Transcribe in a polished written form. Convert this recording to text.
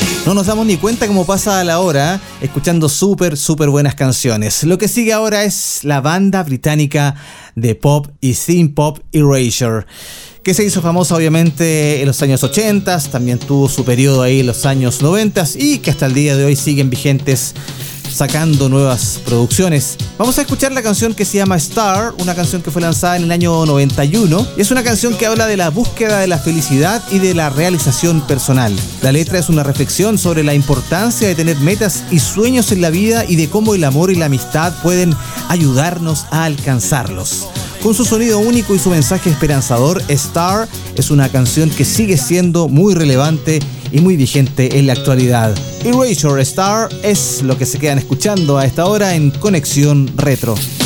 No nos damos ni cuenta cómo pasa la hora escuchando súper buenas canciones. Lo que sigue ahora es la banda británica de pop y synth pop Erasure, que se hizo famosa obviamente en los años 80, también tuvo su periodo ahí en los años 90 y que hasta el día de hoy siguen vigentes sacando nuevas producciones. Vamos a escuchar la canción que se llama Star, una canción que fue lanzada en el año 91. Y es una canción que habla de la búsqueda de la felicidad y de la realización personal. La letra es una reflexión sobre la importancia de tener metas y sueños en la vida y de cómo el amor y la amistad pueden ayudarnos a alcanzarlos. Con su sonido único y su mensaje esperanzador, Star es una canción que sigue siendo muy relevante y muy vigente en la actualidad. Erasure Star es lo que se quedan escuchando a esta hora en Conexión Retro.